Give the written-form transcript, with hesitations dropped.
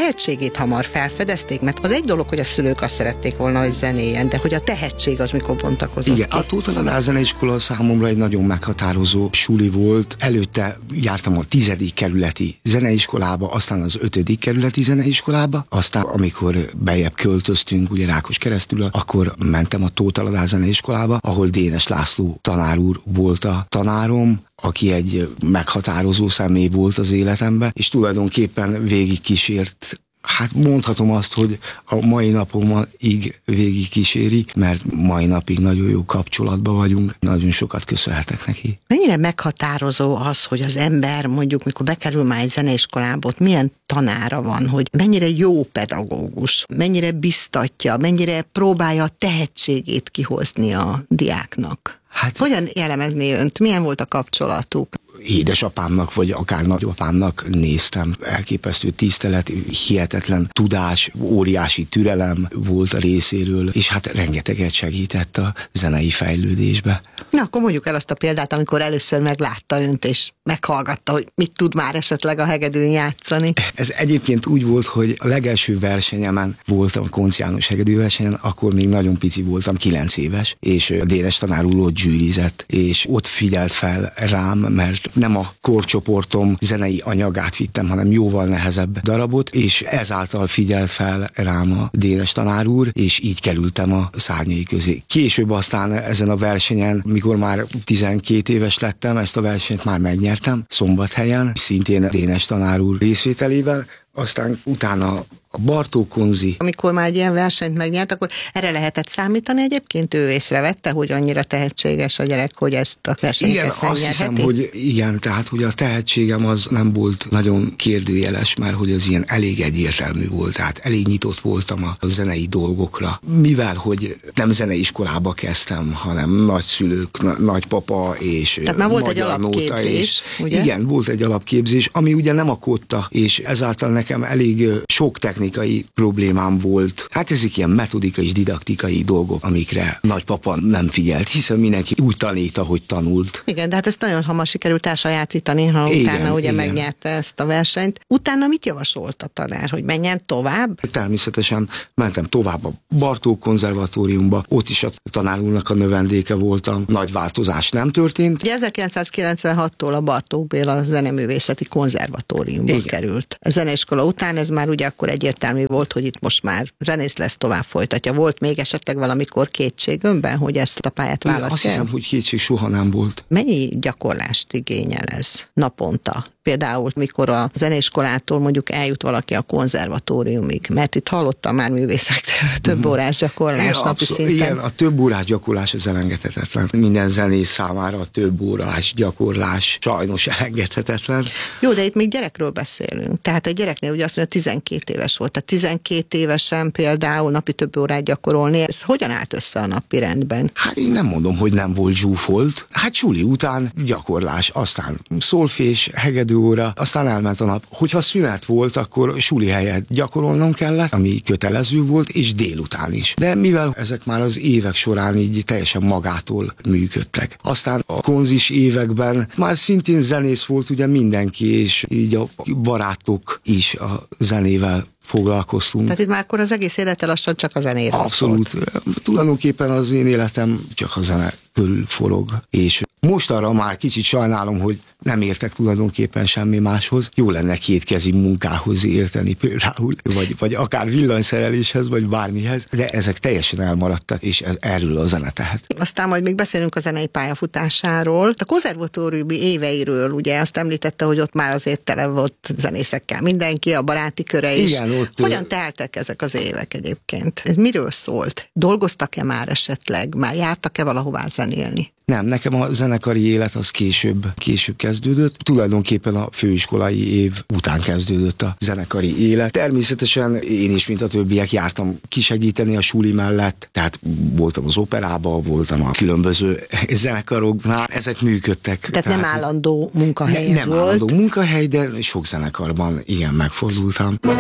tehetségét hamar felfedezték, mert az egy dolog, hogy a szülők azt szerették volna, hogy zenéljen, de hogy a tehetség az mikor bontakozott Igen, ki. a Tóth Alada Zeneiskola számomra egy nagyon meghatározó suli volt. Előtte jártam a 10. kerületi zeneiskolába, aztán az 5. kerületi zeneiskolába, aztán amikor bejebb költöztünk, ugye Rákoskeresztül, akkor mentem a Tóth Alada Zeneiskolába, ahol Dénes László tanár úr volt a tanárom, aki egy meghatározó személy volt az életemben, és tulajdonképpen végigkísért. Hát mondhatom azt, hogy a mai napomig végig kíséri, mert mai napig nagyon jó kapcsolatban vagyunk, nagyon sokat köszönhetek neki. Mennyire meghatározó az, hogy az ember mondjuk, mikor bekerül már egy zeneiskolába, ott milyen tanára van, hogy mennyire jó pedagógus, mennyire biztatja, mennyire próbálja a tehetségét kihozni a diáknak. Hát, hogyan jellemezni önt? Milyen volt a kapcsolatuk? Édesapámnak, vagy akár nagyapámnak néztem. Elképesztő tisztelet, hihetetlen tudás, óriási türelem volt a részéről, és hát rengeteget segített a zenei fejlődésbe. Na, akkor mondjuk el azt a példát, amikor először meglátta önt, és meghallgatta, hogy mit tud már esetleg a hegedűn játszani. Ez egyébként úgy volt, hogy a legelső versenyemen voltam, a Koncz János hegedűversenyen, akkor még nagyon pici voltam, 9 éves, és a Dénes tanár úr ott zsűrizett, és ott figyelt fel rám, mert nem a korcsoportom zenei anyagát vittem, hanem jóval nehezebb darabot, és ezáltal figyelt fel rám a Dénes tanár úr, és így kerültem a szárnyai közé. Később aztán ezen a versenyen, mikor már 12 éves lettem, ezt a versenyt már megnyertem, Szombathelyen, szintén Dénes tanár úr részvételével, aztán utána a Bartók Konzi. Amikor már egy ilyen versenyt megnyert, akkor erre lehetett számítani egyébként? Ő észrevette, hogy annyira tehetséges a gyerek, hogy ezt a versenyeket megnyerheti? Azt hiszem, hogy igen, tehát hogy a tehetségem az nem volt nagyon kérdőjeles, mert hogy az ilyen elég egyértelmű volt, tehát elég nyitott voltam a zenei dolgokra. Mivel, hogy nem zeneiskolába kezdtem, hanem nagyszülők, nagypapa és tehát már volt egy alapképzés, ugye? Igen, volt egy alapképzés, ami ugye nem a kotta, és ezáltal nekem elég sok technikai problémám volt. Hát ezek ilyen metodikai és didaktikai dolgok, amikre nagypapa nem figyelt, hiszen mindenki úgy tanít, ahogy tanult. Igen, de hát ezt nagyon hamar sikerült elsajátítani, ha utána ugye megnyerte ezt a versenyt. Utána mit javasolt a tanár, hogy menjen tovább? Természetesen mentem tovább a Bartók konzervatóriumba, ott is a tanár úrnak a növendéke voltam, nagy változás nem történt. Ugye 1996-tól a Bartók Béla Zeneművészeti Konzervatóriumba került. A zeneiskola után ez már ugye akkor egyértelmű volt, hogy itt most már zenész lesz, tovább folytatja. Volt még esetleg valamikor kétség önben, hogy ezt a pályát választja? Azt hiszem, hogy kétség soha nem volt. Mennyi gyakorlást igényel ez naponta? Például, mikor a zeneiskolától mondjuk eljut valaki a konzervatóriumig, mert itt hallottam már művészektől több órás gyakorlás napi szinten. Igen, a több órás gyakorlás az elengedhetetlen. Minden zenész számára a több órás gyakorlás sajnos elengedhetetlen. Jó, de itt még gyerekről beszélünk. Tehát egy gyereknél ugye azt mondja, 12 éves volt. Tehát 12 évesen például napi több órát gyakorolni, ez hogyan állt össze a napi rendben? Hát én nem mondom, hogy nem volt zsúfolt. Hát suli után gyakorlás, aztán szolfés, hegedű óra, aztán elment a nap. Hogyha szünet volt, akkor suli helyett gyakorolnom kellett, ami kötelező volt, és délután is. De mivel ezek már az évek során így teljesen magától működtek. Aztán a konzis években már szintén zenész volt ugye mindenki, és így a barátok is a zenével foglalkoztunk. Tehát itt már akkor az egész élete lassan csak a zenére Abszolút. Szólt. Tulajdonképpen az én életem csak a zene körül forog. És most arra már kicsit sajnálom, hogy nem értek tulajdonképpen semmi máshoz. Jó lenne kétkezi munkához érteni például, vagy akár villanyszereléshez, vagy bármihez, de ezek teljesen elmaradtak, és erről a zene tehet. Aztán majd még beszélünk a zenei pályafutásáról. A konzervatóriumi éveiről, ugye azt említette, hogy ott már azért tele volt zenészekkel mindenki, a baráti köre is. Igen, ott... Hogyan teltek ezek az évek egyébként? Ez miről szólt? Dolgoztak-e már esetleg? Már jártak-e valahová zenélni? Nem, nekem a zenekari élet az később kezdődött. Tulajdonképpen a főiskolai év után kezdődött a zenekari élet. Természetesen én is, mint a többiek, jártam kisegíteni a suli mellett, tehát voltam az operában, voltam a különböző zenekaroknál, ezek működtek. Tehát nem állandó munkahely volt? Nem állandó munkahely, de sok zenekarban igen megfordultam.